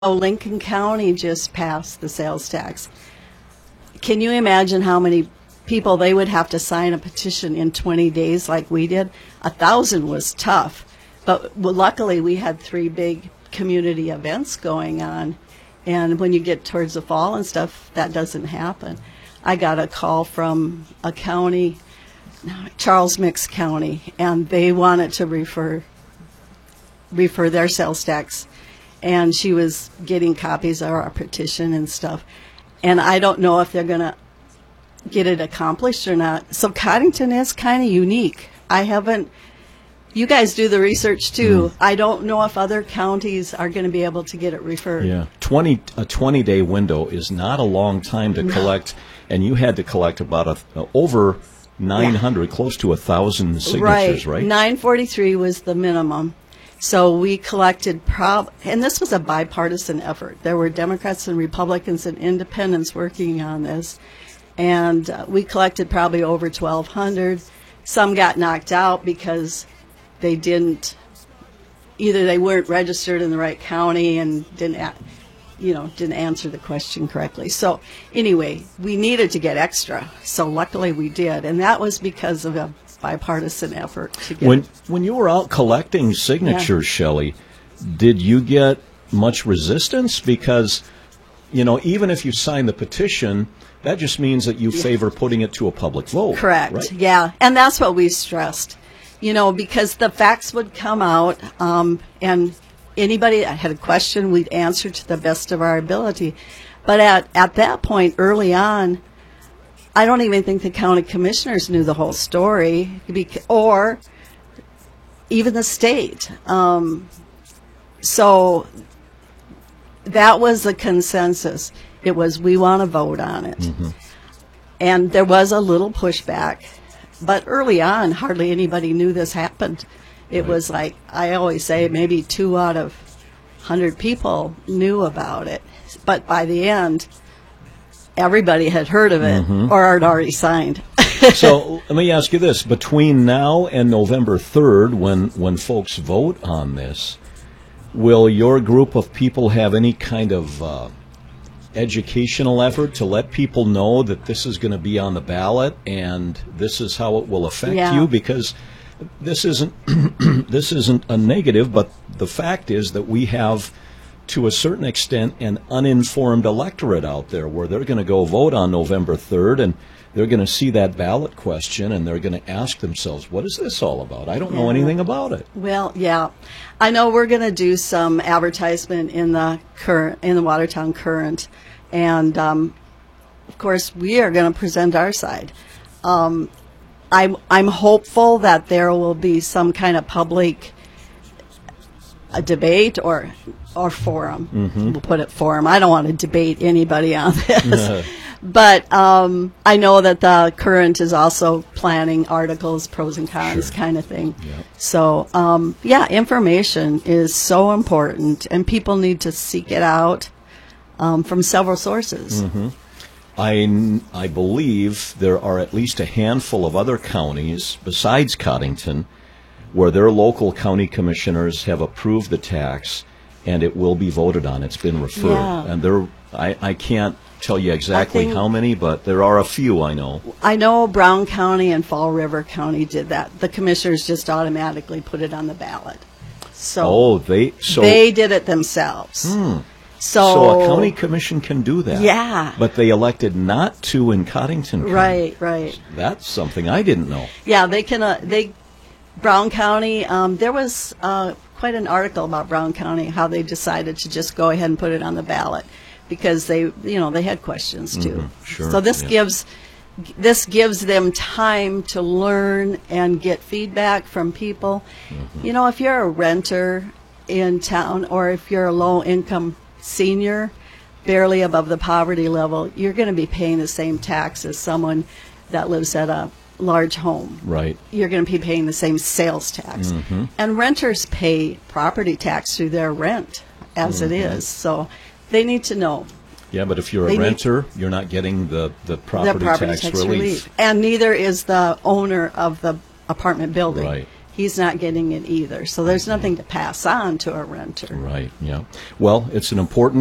Oh, Lincoln County just passed the sales tax. Can you imagine how many people they would have to sign a petition in 20 days like we did? 1,000 was tough, but luckily we had 3 big community events going on, and when you get towards the fall and stuff, that doesn't happen. I got a call from a county, Charles Mix County, and they wanted to refer their sales tax, and she was getting copies of our petition and stuff. And I don't know if they're going to get it accomplished or not. So Coddington is kind of unique. You guys do the research too. I don't know if other counties are going to be able to get it referred. Yeah, a 20-day window is not a long time to collect, and you had to collect about over 900, close to 1,000 signatures, right? 943 was the minimum. So we collected, and this was a bipartisan effort. There were Democrats and Republicans and independents working on this, and we collected probably over 1,200. Some got knocked out because they either they weren't registered in the right county and didn't answer the question correctly. So anyway, we needed to get extra. So luckily we did, and that was because of a bipartisan effort to get when you were out collecting signatures, Shelley, did you get much resistance? Because, even if you sign the petition, that just means that you favor putting it to a public vote. Correct. Right? Yeah, and that's what we stressed. Because the facts would come out, and anybody that had a question, we'd answer to the best of our ability. But at that point, early on, I don't even think the county commissioners knew the whole story, or even the state. So that was the consensus. It was, we want to vote on it. Mm-hmm. And there was a little pushback. But early on, hardly anybody knew this happened. It was like, I always say, maybe 2 out of 100 people knew about it. But by the end, everybody had heard of it or had already signed. So let me ask you this. Between now and November 3rd, when folks vote on this, will your group of people have any kind of educational effort to let people know that this is going to be on the ballot and this is how it will affect you? Because this isn't this isn't a negative, but the fact is that we have, to a certain extent, an uninformed electorate out there where they're going to go vote on November 3rd and they're going to see that ballot question and they're going to ask themselves, what is this all about? I don't know anything about it. Well, I know we're going to do some advertisement in the Watertown Current, and of course we are going to present our side. I'm hopeful that there will be some kind of public debate or forum. We'll put it forum. I don't want to debate anybody on this. But I know that the Current is also planning articles, pros and cons kind of thing. Yep. So, information is so important, and people need to seek it out from several sources. I believe there are at least a handful of other counties besides Coddington where their local county commissioners have approved the tax and it will be voted on. It's been referred. Yeah. And I can't tell you exactly how many, but there are a few, I know. I know Brown County and Fall River County did that. The commissioners just automatically put it on the ballot. So they did it themselves. So a county commission can do that. Yeah. But they elected not to in Coddington County. Right. That's something I didn't know. Yeah, they can. Brown County, there was quite an article about Brown County, how they decided to just go ahead and put it on the ballot because they had questions too. Sure. So this gives them time to learn and get feedback from people. If you're a renter in town or if you're a low-income senior, barely above the poverty level, you're going to be paying the same tax as someone that lives at a large home. Right. You're going to be paying the same sales tax. And renters pay property tax through their rent as it is. So they need to know. Yeah, but if you're a renter, you're not getting the property tax relief. And neither is the owner of the apartment building. Right. he's not getting it either. So there's nothing to pass on to a renter. Right, yeah. Well, it's an important